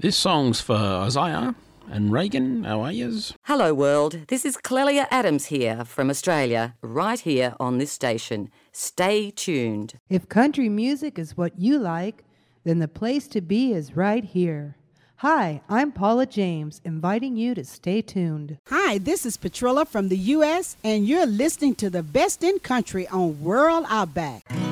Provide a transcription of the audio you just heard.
This song's for Isaiah and Reagan. How are yous? Hello, world. This is Clelia Adams here from Australia, right here on this station. Stay tuned. If country music is what you like, then the place to be is right here. Hi, I'm Paula James, inviting you to stay tuned. Hi, this is Petrilla from the U.S., and you're listening to the best in country on World Outback.